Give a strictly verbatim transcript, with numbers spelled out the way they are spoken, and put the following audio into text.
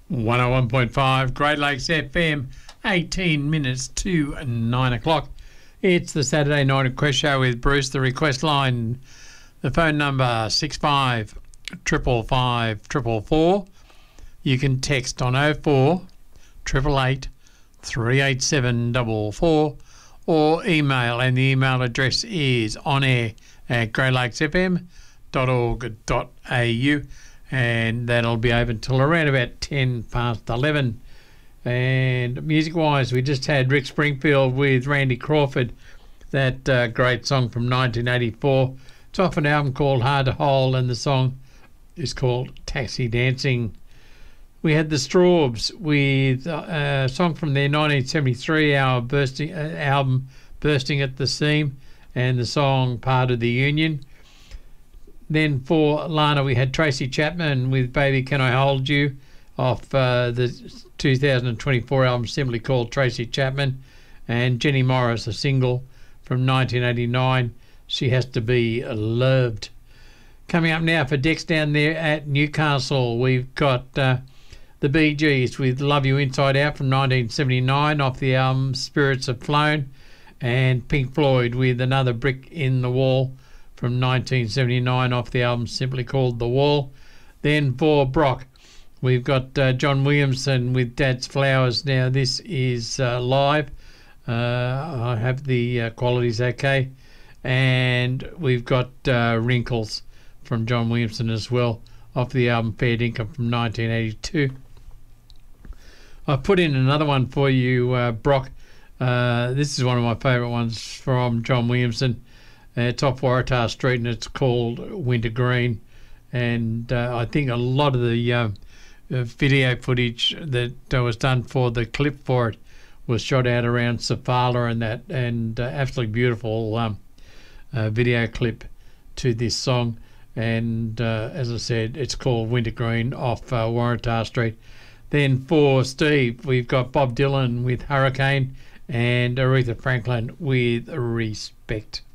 one oh one point five Great Lakes F M, eighteen minutes to nine o'clock. It's the Saturday Night Request Show with Bruce. The request line, the phone number six five triple five triple four. You can text on oh four eight eight eight three eight seven four four or email, and the email address is onair at great lakes f m dot org dot a u, and that'll be open till around about ten past eleven. And music-wise, we just had Rick Springfield with Randy Crawford, that uh, great song from nineteen eighty-four. It's off an album called Hard to Hold, and the song is called Taxi Dancing. We had the Strawbs with a song from their nineteen seventy-three our bursting, uh, album Bursting at the Seam, and the song Part of the Union. Then for Lana, we had Tracy Chapman with Baby Can I Hold You, off uh, the two thousand twenty-four album simply called Tracy Chapman, and Jenny Morris, a single from nineteen eighty-nine, She Has to Be Loved. Coming up now for Dex down there at Newcastle, we've got uh, the Bee Gees with Love You Inside Out from nineteen seventy-nine off the album Spirits Have Flown, and Pink Floyd with Another Brick in the Wall from nineteen seventy-nine off the album simply called The Wall. Then for Brock, we've got uh, John Williamson with Dad's Flowers. Now, this is uh, live. Uh, I have the uh, quality's okay. And we've got uh, Wrinkles from John Williamson as well, off the album Fair Dinkum from nineteen eighty-two. I've put in another one for you, uh, Brock. Uh, this is one of my favourite ones from John Williamson. Uh, it's off Waratah Street, and it's called Winter Green. And uh, I think a lot of the uh, uh, video footage that uh, was done for the clip for it was shot out around Sofala and that, and uh, absolutely beautiful um, uh, video clip to this song. And uh, as I said, it's called Winter Green off uh, Waratah Street. Then for Steve, we've got Bob Dylan with Hurricane, and Aretha Franklin with Respect.